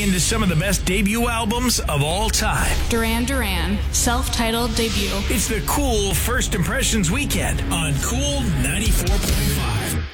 into some of the best debut albums of all time. Duran Duran, self-titled debut. It's the Cool First Impressions Weekend on Cool 94.5.